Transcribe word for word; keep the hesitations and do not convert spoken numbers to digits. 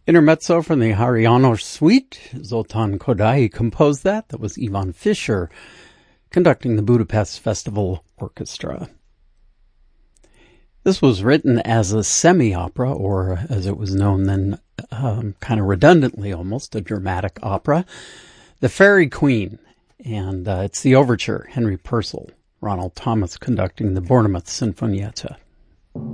Intermezzo from the Hariano Suite. Zoltan Kodaly composed that. That was Ivan Fischer conducting the Budapest Festival Orchestra. This was written as a semi-opera, or as it was known then, um, kind of redundantly almost, a dramatic opera, The Fairy Queen. And uh, it's the overture, Henry Purcell, Ronald Thomas conducting the Bournemouth Sinfonietta.